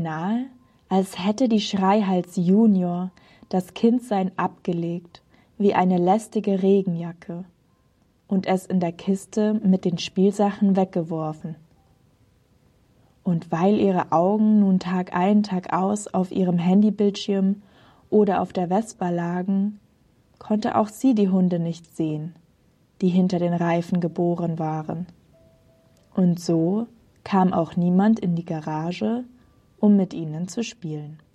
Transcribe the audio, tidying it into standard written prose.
beinahe, als hätte die Schreihals Junior das Kindsein abgelegt wie eine lästige Regenjacke und es in der Kiste mit den Spielsachen weggeworfen. Und weil ihre Augen nun Tag ein, Tag aus auf ihrem Handybildschirm oder auf der Vespa lagen, konnte auch sie die Hunde nicht sehen, die hinter den Reifen geboren waren. Und so kam auch niemand in die Garage, um mit ihnen zu spielen.